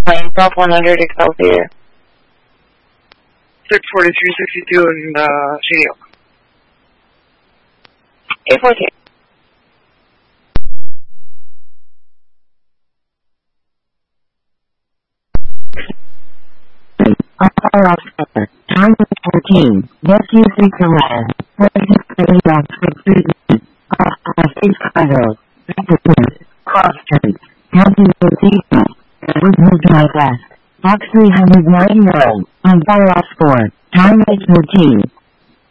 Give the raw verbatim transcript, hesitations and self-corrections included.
Plane, South one hundred Excelsior. six forty-three sixty-two in uh, Shady Oak. eight four two. Alpha Oscar, time is fourteen, yes you think around, what is the box for three, Alpha Chicago, Pacific, Cross Street, County Bautista, Woodville Drive West, Box three hundred ninety-nine, on Fire Off four, time is fourteen.